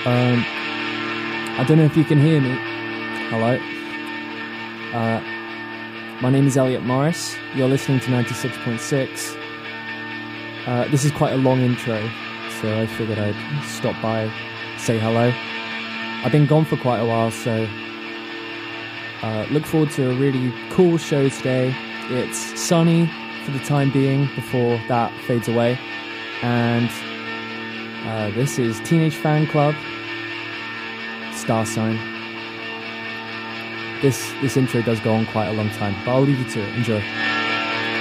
I don't know if you can hear me. Hello. My name is Elliot Morris. You're listening to 96.6. This is quite a long intro, so I figured I'd stop by, say hello. I've been gone for quite a while, so look forward to a really cool show today. It's sunny for the time being before that fades away, and this is Teenage Fan Club, Star Sign. This intro does go on quite a long time, but I'll leave you to it. Enjoy.